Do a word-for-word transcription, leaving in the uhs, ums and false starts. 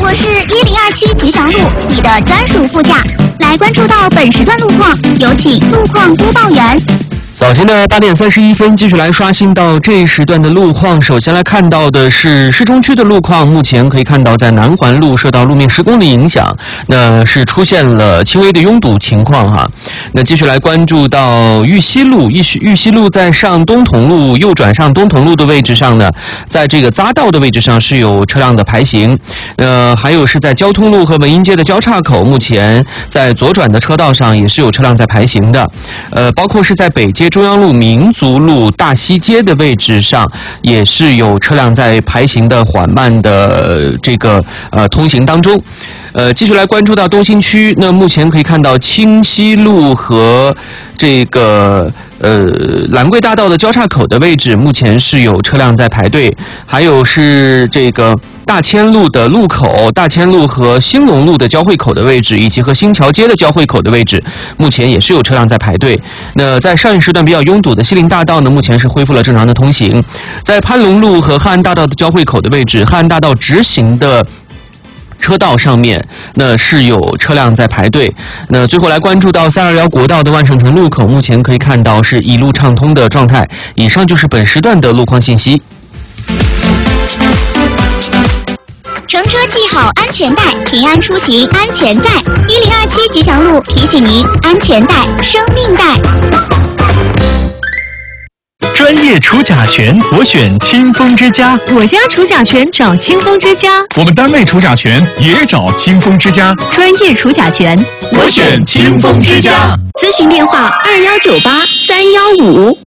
我是一零二七吉祥路，你的专属副驾。来关注到本时段路况，有请路况播报员。 早前的八点三十一分，继续来刷新到这一时段的路况。首先来看到的是市中区的路况，目前可以看到在南环路受到路面施工的影响，那是出现了轻微的拥堵情况哈。那继续来关注到玉溪路，玉溪玉溪路在上东同路右转上东同路的位置上呢，在这个匝道的位置上是有车辆的排行，呃，还有是在交通路和文英街的交叉口，目前在左转的车道上也是有车辆在排行的，呃，包括是在北街中央路、民族路、大西街的位置上，也是有车辆在排行的缓慢的这个呃通行当中。呃，继续来关注到东新区，那目前可以看到清溪路和这个呃兰桂大道的交叉口的位置，目前是有车辆在排队，还有是这个大千路的路口、大千路和兴隆路的交汇口的位置，以及和新桥街的交汇口的位置，目前也是有车辆在排队。那在上一时段比较拥堵的西林大道呢，目前是恢复了正常的通行。在潘龙路和汉安大道的交汇口的位置，汉安大道直行的车道上面那是有车辆在排队。那最后来关注到三二幺国道的万盛城路口，目前可以看到是一路畅通的状态。以上就是本时段的路况信息。 乘车系好安全带，平安出行安全在。一零二七吉祥路提醒您：安全带，生命带。 专业除甲醛，我选清风之家。 我家除甲醛找清风之家。 我们单位除甲醛也找清风之家。 专业除甲醛， 我选清风之家。 咨询电话：二幺九八三幺五。